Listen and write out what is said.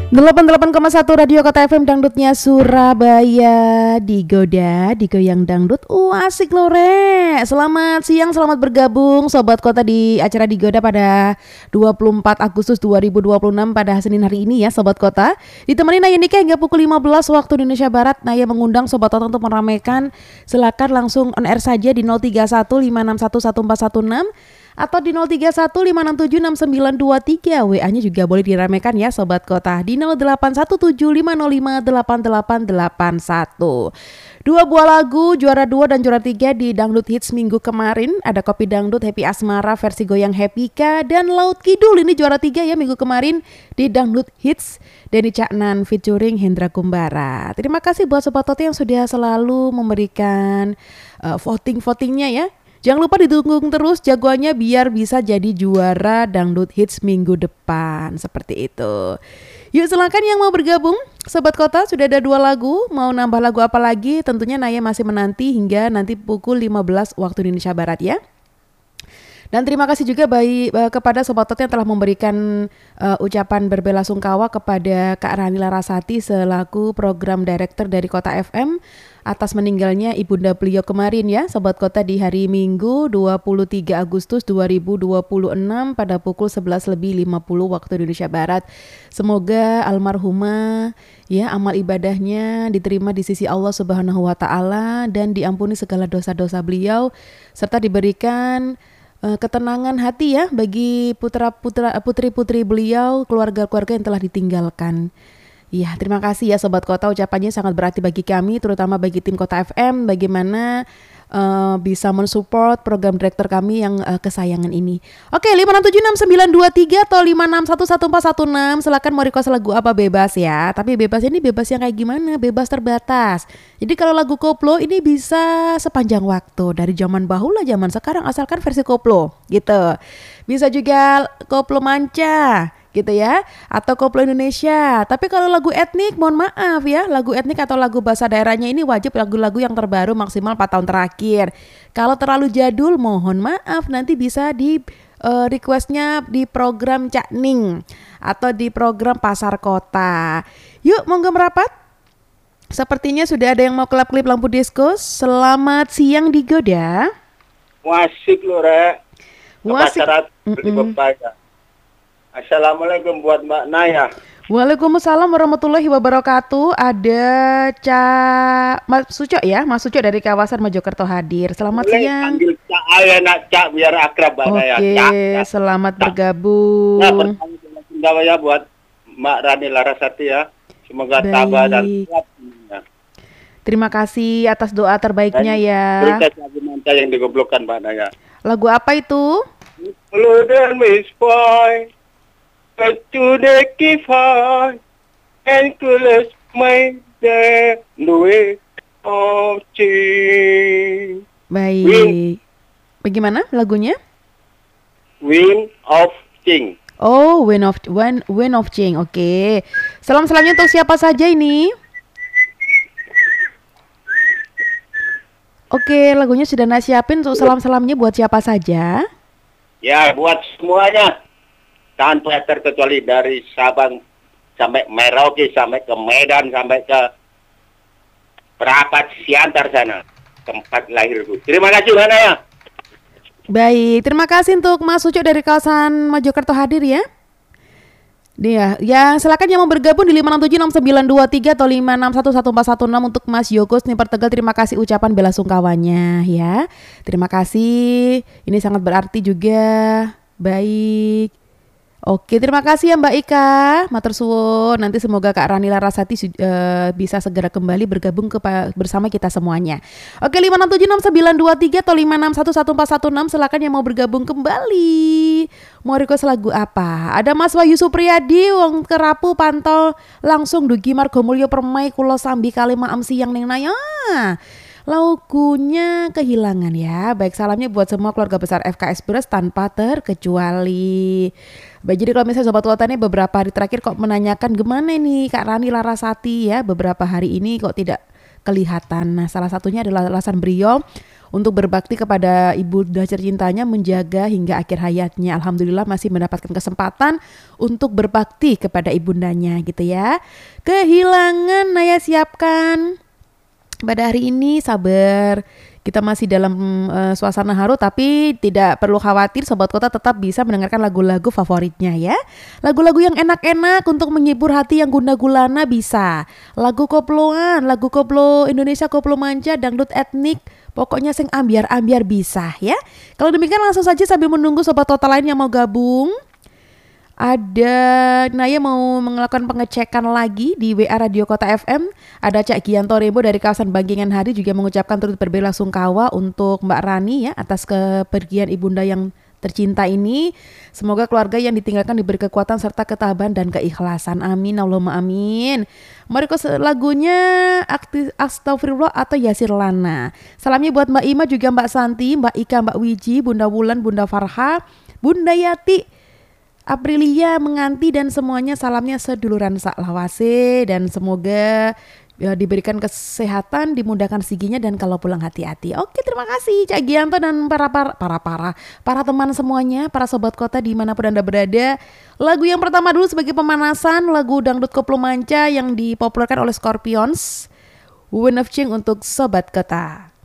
88,1 Radio Kota FM Dangdutnya Surabaya. Digoda, digoyang dangdut. Asik loh re. Selamat siang, selamat bergabung Sobat Kota di acara Digoda pada 24 Agustus 2026 pada Senin hari ini ya Sobat Kota. Ditemani Naya Nika hingga pukul 15 waktu Indonesia Barat. Naya mengundang Sobat Kota untuk meramaikan. Silakan langsung on air saja di 031 561 1416 atau di 0315676923. WA-nya juga boleh diramaikan ya Sobat Kota di 081750588881. Dua buah lagu juara 2 dan juara 3 di Dangdut Hits minggu kemarin. Ada Kopi Dangdut Happy Asmara versi Goyang Happyka dan Laut Kidul ini juara 3 ya minggu kemarin di Dangdut Hits. Denny Caknan featuring Hendra Kumbara. Terima kasih buat Sobat Kota yang sudah selalu memberikan voting-votingnya ya. Jangan lupa didukung terus jagoannya biar bisa jadi juara Dangdut Hits minggu depan. Seperti itu. Yuk silakan yang mau bergabung. Sobat Kota sudah ada 2 lagu. Mau nambah lagu apa lagi? Tentunya Naya masih menanti hingga nanti pukul 15 waktu Indonesia Barat ya. Dan terima kasih juga kepada Sobat Kota yang telah memberikan ucapan berbelasungkawa kepada Kak Rani Larasati selaku program director dari Kota FM atas meninggalnya ibunda beliau kemarin ya Sobat Kota di hari Minggu 23 Agustus 2026 pada pukul 11.50 waktu Indonesia Barat. Semoga almarhumah ya amal ibadahnya diterima di sisi Allah Subhanahu wa taala dan diampuni segala dosa-dosa beliau serta diberikan ketenangan hati ya bagi putri-putri beliau, keluarga-keluarga yang telah ditinggalkan. Ya, terima kasih ya Sobat Kota, ucapannya sangat berarti bagi kami, terutama bagi tim Kota FM, bagaimana bisa mensupport program direktur kami yang kesayangan ini. Oke, 5766923 atau 5611416, silakan mau request lagu apa bebas ya. Tapi bebas ini bebas yang kayak gimana? Bebas terbatas. Jadi kalau lagu koplo ini bisa sepanjang waktu dari zaman bahula zaman sekarang asalkan versi koplo gitu. Bisa juga koplo manca gitu ya, atau koplo Indonesia. Tapi kalau lagu etnik mohon maaf ya, lagu etnik atau lagu bahasa daerahnya ini wajib lagu-lagu yang terbaru maksimal 4 tahun terakhir. Kalau terlalu jadul mohon maaf nanti bisa di requestnya di program Cak Ning atau di program Pasar Kota. Yuk monggo merapat. Sepertinya sudah ada yang mau klip lampu disco. Selamat siang Digoda. Wasik lho Rek. Wasik. Assalamualaikum buat Mbak Naya. Waalaikumsalam warahmatullahi wabarakatuh. Ada Mas Suco ya, Mas Suco dari kawasan Mojokerto hadir. Selamat siang. Panggil Cak Ayah nak Cak biar akrab Mbak Naya. Oke, selamat bergabung. Nah, bertanggung ya buat Mbak Rani Larasati ya. Semoga tabah dan kuat. Terima kasih atas doa terbaiknya ya. Berita lagu manca yang digoblokkan Mbak Naya. Lagu apa itu? Hello there Miss Boy. To the kifai and close my the way of change. Baik. Bagaimana lagunya? Wind of Change. Oh, Wind of Change. Oke. Salam-salamnya untuk siapa saja ini? Oke, lagunya sudah nasiapin untuk salam-salamnya buat siapa saja? Ya, buat semuanya. Tanpa terkecuali dari Sabang sampai Merauke, sampai ke Medan, sampai ke Perapat Siantar sana, tempat lahirku. Terima kasih Mana ya. Baik, terima kasih untuk Mas Suco dari kawasan Mojokerto hadir ya. Dia, yang silakan yang mau bergabung di 5676923 atau 5611416 untuk Mas Yogos nih Tegal. Terima kasih ucapan bela sungkawanya ya. Terima kasih. Ini sangat berarti juga. Baik. Oke, terima kasih ya Mbak Ika, matur suwun. Nanti semoga Kak Rani Larasati bisa segera kembali bergabung bersama kita semuanya. Oke, 5676923 atau 5611416, silakan yang mau bergabung kembali. Mau request lagu apa? Ada Mas Wahyu Supriyadi, wong Kerapu pantau langsung dugi Margomulyo Permai Kulo Sambi Kalima Amsi yang ning Naya. Lagunya kehilangan ya. Baik, salamnya buat semua keluarga besar FKS Beres tanpa terkecuali. Baik, jadi kalau misalnya Sobat Kota ini beberapa hari terakhir kok menanyakan gimana nih Kak Rani Larasati ya, beberapa hari ini kok tidak kelihatan. Nah, salah satunya adalah alasan beliau untuk berbakti kepada ibunda tercintanya menjaga hingga akhir hayatnya. Alhamdulillah masih mendapatkan kesempatan untuk berbakti kepada ibundanya gitu ya. Kehilangan Naya siapkan pada hari ini, sabar. Kita masih dalam suasana haru, tapi tidak perlu khawatir, Sobat Kota tetap bisa mendengarkan lagu-lagu favoritnya ya. Lagu-lagu yang enak-enak untuk menghibur hati yang gundah gulana bisa. Lagu koploan, lagu koplo Indonesia, koplo manja, dangdut etnik, pokoknya sing ambiar-ambiar bisa ya. Kalau demikian langsung saja sambil menunggu Sobat Kota lain yang mau gabung. Ada Naya mau melakukan pengecekan lagi di WA Radio Kota FM. Ada Cak Gianto Rembo dari kawasan Bangkingan Hari juga mengucapkan turut berbela-sungkawa untuk Mbak Rani ya atas kepergian ibunda yang tercinta ini. Semoga keluarga yang ditinggalkan diberi kekuatan serta ketabahan dan keikhlasan. Amin, Allahumma amin. Mari ke lagunya Astagfirullah atau Yasir Lana. Salamnya buat Mbak Ima, juga Mbak Santi, Mbak Ika, Mbak Wiji, Bunda Wulan, Bunda Farha, Bunda Yati, Aprilia, Menganti, dan semuanya salamnya seduluran saklawase, dan semoga ya, diberikan kesehatan, dimudahkan siginya, dan kalau pulang hati-hati. Oke, terima kasih Cak Gianto dan para teman semuanya, para Sobat Kota dimanapun Anda berada. Lagu yang pertama dulu sebagai pemanasan, lagu dangdut koplo manca yang dipopulerkan oleh Scorpions, Woman of Change untuk Sobat Kota.